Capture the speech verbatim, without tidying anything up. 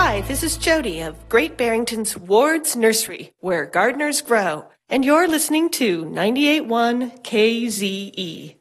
Hi, this is Jody of Great Barrington's Ward's Nursery, where gardeners grow, and you're listening to ninety-eight point one K Z E.